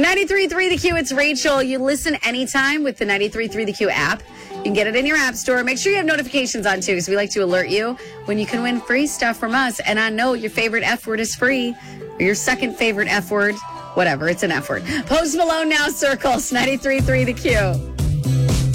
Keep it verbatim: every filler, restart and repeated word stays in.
ninety-three point three The Q, it's Rachel. You listen anytime with the ninety-three point three The Q app. You can get it in your app store. Make sure you have notifications on, too, because we like to alert you when you can win free stuff from us. And I know your favorite F word is free, or your second favorite F word, whatever, it's an F word. Post Malone now, Circles, ninety-three point three The Q.